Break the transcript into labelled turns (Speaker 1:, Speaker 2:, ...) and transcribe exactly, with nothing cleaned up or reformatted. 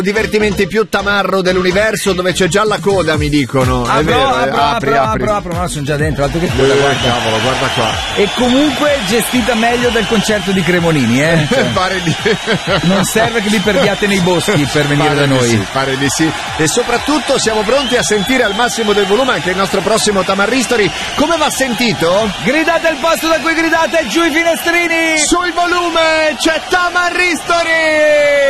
Speaker 1: Divertimenti più tamarro dell'universo, dove c'è già la coda, mi dicono.
Speaker 2: Apro,
Speaker 1: è vero,
Speaker 2: apro,
Speaker 1: eh?
Speaker 2: apro,
Speaker 1: apri,
Speaker 2: apro,
Speaker 1: apri.
Speaker 2: apro, apro, no, sono già dentro, altro che coda,
Speaker 1: Eh,
Speaker 2: guarda.
Speaker 1: cavolo, guarda qua.
Speaker 2: E comunque gestita meglio del concerto di Cremonini, eh? Cioè,
Speaker 1: Pare di...
Speaker 2: non serve che vi perdiate nei boschi per venire
Speaker 1: Pare
Speaker 2: da
Speaker 1: di
Speaker 2: noi.
Speaker 1: Sì, pare di sì. E soprattutto siamo pronti a sentire al massimo del volume anche il nostro prossimo Tamarristori. Come va sentito?
Speaker 2: Gridate al posto da cui gridate, giù i finestrini!
Speaker 1: Sul volume c'è Tamarristori!